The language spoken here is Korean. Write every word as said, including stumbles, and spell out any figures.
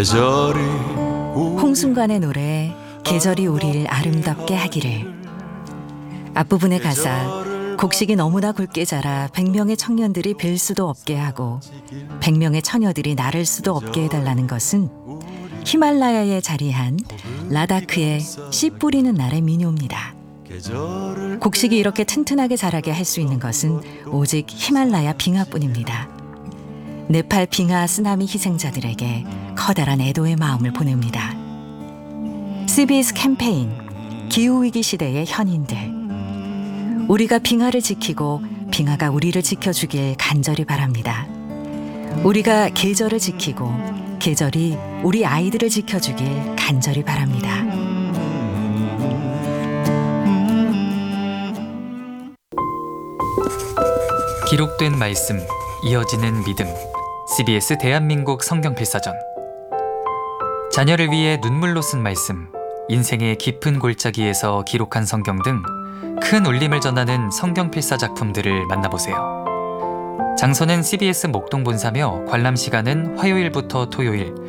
계절이 홍순관의 노래 계절이 우릴 아름답게 하기를. 앞부분의 가사 곡식이 너무나 굵게 자라 백명의 청년들이 뵐 수도 없게 하고 백명의 처녀들이 나를 수도 없게 해달라는 것은 히말라야에 자리한 라다크의 씨 뿌리는 날의 민요입니다. 곡식이 이렇게 튼튼하게 자라게 할 수 있는 것은 오직 히말라야 빙하뿐입니다. 네팔 빙하 쓰나미 희생자들에게 커다란 애도의 마음을 보냅니다. 씨비에스 캠페인 기후위기 시대의 현인들, 우리가 빙하를 지키고 빙하가 우리를 지켜주길 간절히 바랍니다. 우리가 계절을 지키고 계절이 우리 아이들을 지켜주길 간절히 바랍니다. 기록된 말씀, 이어지는 믿음. 씨비에스 대한민국 성경필사전. 자녀를 위해 눈물로 쓴 말씀, 인생의 깊은 골짜기에서 기록한 성경 등 큰 울림을 전하는 성경필사 작품들을 만나보세요. 장소는 씨비에스 목동 본사며 관람 시간은 화요일부터 토요일